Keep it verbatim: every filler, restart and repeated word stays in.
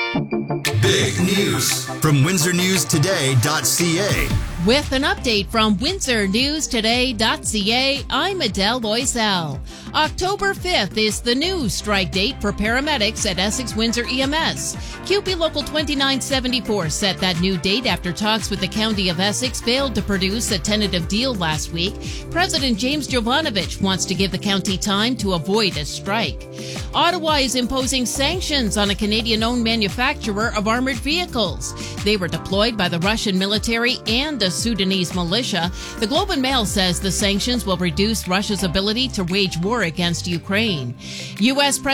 Big news from Windsor News Today dot C A. With an update from Windsor News Today dot C A, I'm Adele Loisel. October fifth is the new strike date for paramedics at Essex Windsor E M S. C U P E Local twenty-nine seventy-four set that new date after talks with the County of Essex failed to produce a tentative deal last week. President James Jovanovich wants to give the county time to avoid a strike. Ottawa is imposing sanctions on a Canadian-owned manufacturer of armored vehicles. They were deployed by the Russian military and the Sudanese militia. The Globe and Mail says the sanctions will reduce Russia's ability to wage war against Ukraine. U S. President